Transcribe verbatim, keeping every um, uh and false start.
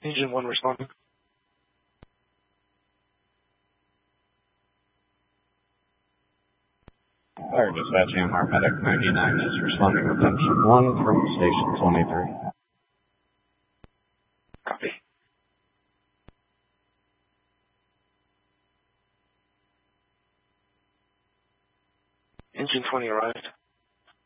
Engine one responding. Fire dispatch, A M R Medic ninety-nine is responding with engine one from station twenty-three. Copy. Engine twenty arrived.